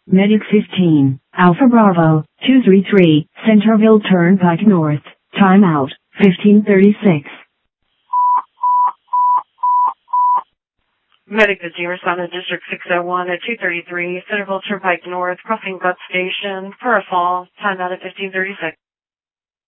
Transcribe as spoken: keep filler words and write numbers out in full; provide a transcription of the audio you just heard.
Medic fifteen, Alpha Bravo, two three three, Centerville Turnpike North, timeout, fifteen thirty-six. Medic fifteen responded to District six oh one at two thirty-three, Centerville Turnpike North, crossing Butt Station for a fall, timeout at fifteen thirty-six.